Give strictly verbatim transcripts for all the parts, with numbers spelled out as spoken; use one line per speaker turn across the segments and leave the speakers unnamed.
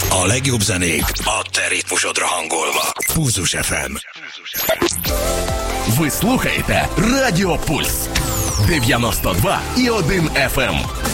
A legjobb zenék a te ritmusodra hangolva. Pulzus еф ем.
Ви слухаєте Радіо Пульс дев'яносто два і один еф ем.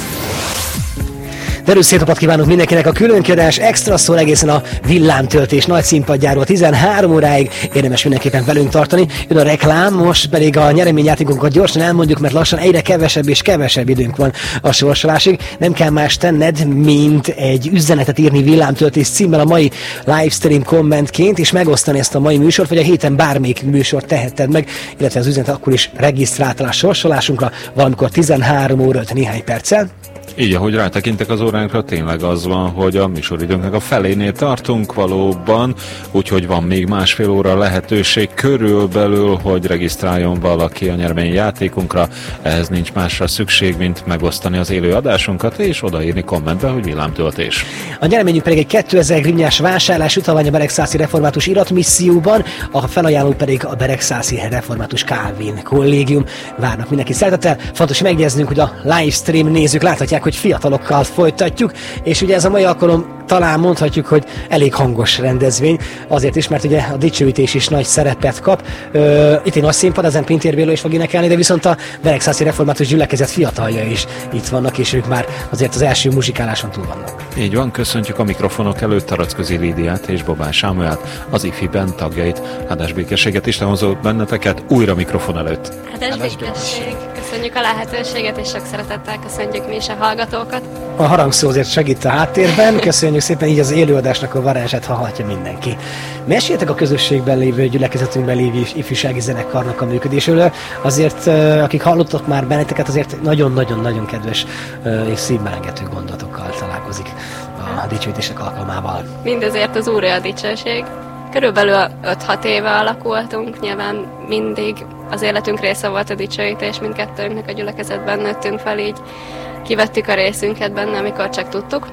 Derűs szép napot kívánunk mindenkinek, a különkiadás extra szól egészen a villámtöltés nagy színpadjáról tizenhárom óráig, érdemes mindenképpen velünk tartani. Jön a reklám, most pedig a nyereményjátékunkat gyorsan elmondjuk, mert lassan egyre kevesebb és kevesebb időnk van a sorsolásig. Nem kell más tenned, mint egy üzenetet írni villámtöltés címmel a mai livestream kommentként, és megosztani ezt a mai műsort, vagy a héten bármelyik műsort teheted meg, illetve az üzenet akkor is regisztráltál a sorsolásunkra, valamikor tizenhárom óra öt néhány perccel.
Így, ahogy rátekintek az óránkra, tényleg az van, hogy a műsoridőnknek a felénél tartunk valóban, úgyhogy van még másfél óra lehetőség körülbelül, hogy regisztráljon valaki a nyereményjátékunkra. Ehhez nincs másra szükség, mint megosztani az élő adásunkat, és odaírni kommentbe, hogy villámtöltés.
A nyereményünk pedig egy kétezer grivnyás vásárlás utalvány a Beregszászi Református Iratmisszióban, a felajánló pedig a Beregszászi Református Kálvin Kollégium. Várnak mindenki szeretettel. Fontos megjegyeznünk, hogy a livestream nézők láthatják, hogy fiatalokkal folytatjuk, és ugye ez a mai alkalom talán mondhatjuk, hogy elég hangos rendezvény, azért is, mert ugye a dicsőítés is nagy szerepet kap. Ö, itt egy nagy színpad, ezen Pintér Béla is fog énekelni, de viszont a Beregszászi Református Gyülekezet fiatalja is itt vannak, és ők már azért az első muzsikáláson túl vannak.
Így van, köszöntjük a mikrofonok előtt Taracközi Lídiát és Bobán Sámuelt, az ifiben tagjait. Áldás békességet, Isten hozott benneteket újra mikrofon előtt.
Áldás békesség, köszönjük a lehetőséget, és sok szeretettel köszönjük mi is a hallgatókat.
A harangszó azért segít a háttérben, köszönjük szépen, így az élőadásnak a varázsát hallhatja mindenki. Meséltek a közösségben lévő, gyülekezetünkben lévő ifjúsági zenekarnak a működésről. Azért, akik hallottak már benneteket, azért nagyon-nagyon-nagyon kedves és szívmelengető gondolatokkal találkozik a dicsőítések alkalmával.
Mindezért az Úré a dicsőség. Körülbelül öt-hat éve alakultunk, nyilván mindig az életünk része volt a dicsőítés, mindkettőnknek a gyülekezetben nőttünk fel, így kivettük a részünket benne, amikor csak tudtuk.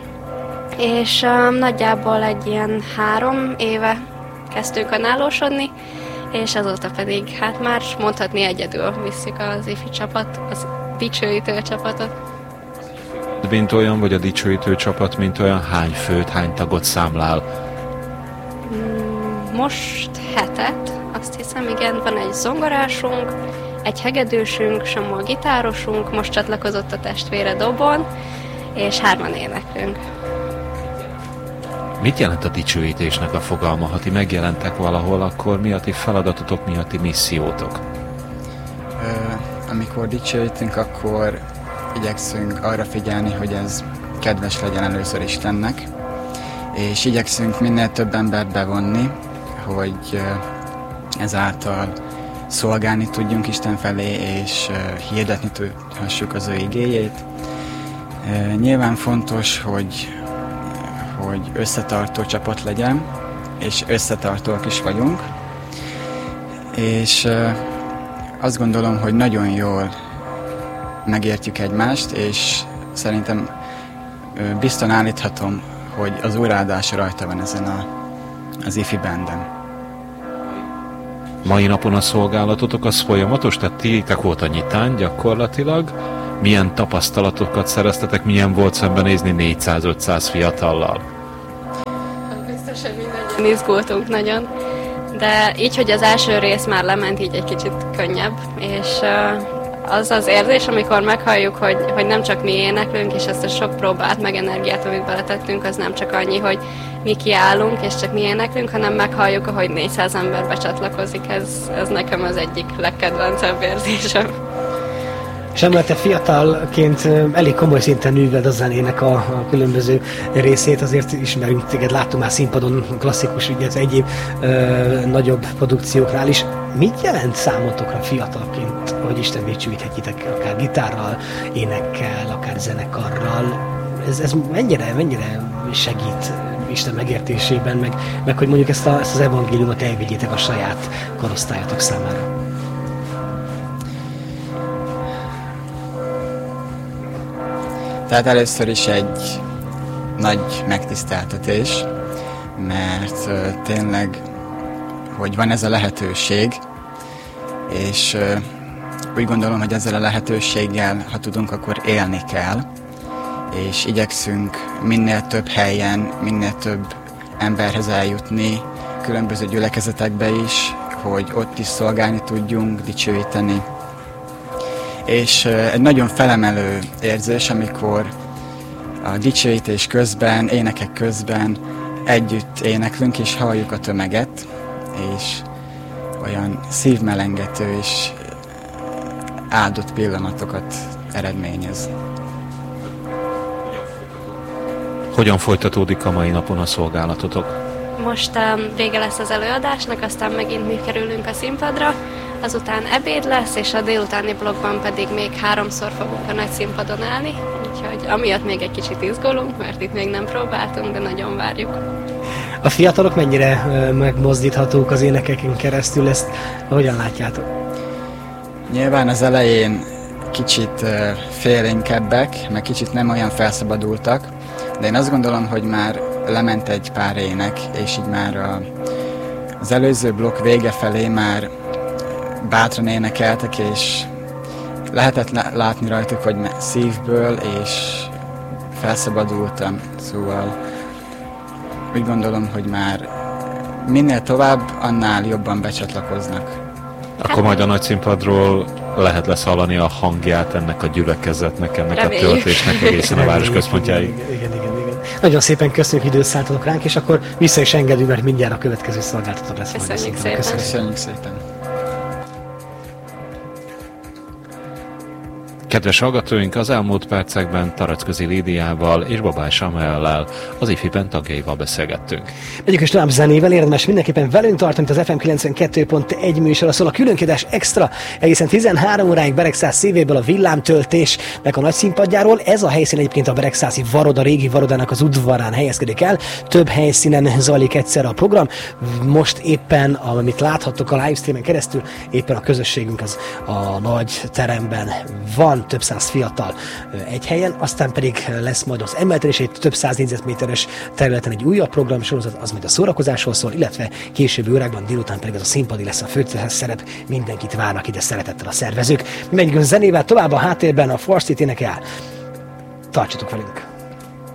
És um, nagyjából egy ilyen három éve kezdtünk önállósodni, és azóta pedig hát már mondhatni egyedül visszük az ifi csapat, az dicsőítő csapatot.
Mint olyan, vagy a dicsőítő csapat, mint olyan, hány főt, hány tagot számlál?
Most hetet, azt hiszem, igen, van egy zongorásunk, egy hegedűsünk, Samuel gitárosunk, most csatlakozott a testvére dobon, és hárman éneklünk.
Mit jelent a dicsőítésnek a fogalma? Ha ti megjelentek valahol, akkor mi a ti feladatotok, mi a ti missziótok?
Ö, amikor dicsőítünk, akkor igyekszünk arra figyelni, hogy ez kedves legyen először Istennek, és igyekszünk minél több embert bevonni, hogy ezáltal szolgálni tudjunk Isten felé, és hirdetni tudhassuk az ő igéjét. Nyilván fontos, hogy, hogy összetartó csapat legyen, és összetartóak is vagyunk. És azt gondolom, hogy nagyon jól megértjük egymást, és szerintem biztosan állíthatom, hogy az Úr áldása rajta van ezen a, az ifi banden.
Mai napon a szolgálatotok az folyamatos, tehát tiétek volt a nyitány gyakorlatilag. Milyen tapasztalatokat szereztetek, milyen volt szembenézni négyszáz-ötszáz fiatallal?
Biztos, hogy mindannyian izgultunk nagyon, de így, hogy az első rész már lement, így egy kicsit könnyebb, és az az érzés, amikor meghalljuk, hogy, hogy nem csak mi éneklünk, és ezt a sok próbát, meg energiát, amit beletettünk, az nem csak annyi, hogy mi kiállunk, és csak mi éneklünk, hanem meghalljuk, ahogy négyszáz ember becsatlakozik. Ez, ez nekem az egyik legkedvencebb érzésem.
Samuel, te fiatalként elég komoly szinten műveled a zenének a, a különböző részét, azért ismerünk téged, láttunk már színpadon, klasszikus, ugye az egyéb ö, nagyobb produkcióknál is. Mit jelent számotokra fiatalként, hogy Isten dicsőíthetjitek, akár gitárral, énekkel, akár zenekarral? Ez, ez mennyire, mennyire segít Isten megértésében, meg, meg hogy mondjuk ezt, a, ezt az evangéliumot elvigyétek a saját korosztályatok számára?
Tehát először is egy nagy megtiszteltetés, mert uh, tényleg, hogy van ez a lehetőség, és uh, úgy gondolom, hogy ezzel a lehetőséggel, ha tudunk, akkor élni kell, és igyekszünk minél több helyen, minél több emberhez eljutni, különböző gyülekezetekbe is, hogy ott is szolgálni tudjunk, dicsőíteni. És egy nagyon felemelő érzés, amikor a dicsőítés közben, énekek közben együtt éneklünk és halljuk a tömeget, és olyan szívmelengető és áldott pillanatokat eredményez.
Hogyan folytatódik a mai napon a szolgálatotok?
Most um, vége lesz az előadásnak, aztán megint mi kerülünk a színpadra, azután ebéd lesz, és a délutáni blokkban pedig még háromszor fogunk a nagy színpadon állni, úgyhogy amiatt még egy kicsit izgulunk, mert itt még nem próbáltunk, de nagyon várjuk.
A fiatalok mennyire uh, megmozdíthatók az énekeken keresztül, ezt hogyan látjátok?
Nyilván az elején kicsit uh, félénkebbek, meg kicsit nem olyan felszabadultak, de én azt gondolom, hogy már lement egy pár ének, és így már a, az előző blokk vége felé már bátran énekeltek, és lehetett látni rajtuk, hogy szívből, és felszabadultam. Szóval úgy gondolom, hogy már minél tovább, annál jobban becsatlakoznak.
Akkor majd a nagy színpadról lehet lesz hallani a hangját ennek a gyülekezetnek, ennek
Reméljük.
a töltésnek egészen a város központjáig.
Igen, igen, igen, igen. Nagyon szépen köszönjük, időt szálltatok ránk, és akkor vissza is engedünk, mert mindjárt a következő szolgáltatók lesz. majd a
Köszönjük
színpadon.
szépen.
Köszönjük szépen!
Kedves hallgatóink, az elmúlt percekben Taracközi Lídiával és Babály Samuellel, az ifiben tagjaival beszélgettünk.
Megyünk is tovább zenével, érdemes mindenképpen velünk tartani, az ef em kilencvenkettő pont egy műsora szól a különkiadás extra, egészen tizenhárom óráig Beregszász szívéből a villámtöltésnek a nagy színpadjáról. Ez a helyszín egyébként a beregszászi Varoda, régi Varodának az udvarán helyezkedik el. Több helyszínen zajlik egyszerre a program. Most éppen, amit láthattok a livestreamen keresztül, éppen a közösségünk az a nagy teremben van, több száz fiatal egy helyen, aztán pedig lesz majd az emeltelés, több száz négyzetméteres területen egy újabb programsorozat, az majd a szórakozásról szól, illetve későbbi órákban délután pedig az a színpadi lesz a főszerep, mindenkit várnak ide szeretettel a szervezők. Megyünk zenével tovább, a háttérben a Forcit énekel. Tartsatok velünk!